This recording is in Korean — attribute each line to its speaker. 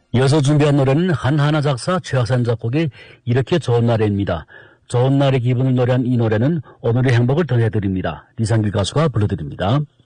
Speaker 1: 이어서 준비한 노래는 한하나 작사 최학산 작곡의 이렇게 좋은 날입니다. 좋은 날의 기분을 노래한 이 노래는 오늘의 행복을 더해드립니다. 리상길 가수가 불러드립니다.